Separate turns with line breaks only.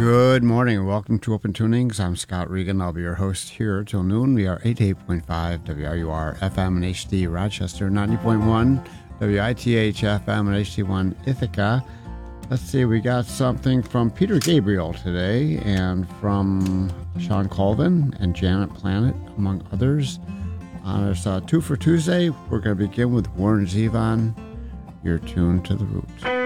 Good morning and welcome to Open Tunings. I'm Scott Regan. I'll be your host here till noon. We are 88.5 WRUR FM and HD Rochester, 90.1 WITH FM and HD1 Ithaca. Let's see, we got something from Peter Gabriel today and from Sean Colvin and Janet Planet, among others. On our Two for Tuesday, we're going to begin with Warren Zevon, You're Tuned to the Roots.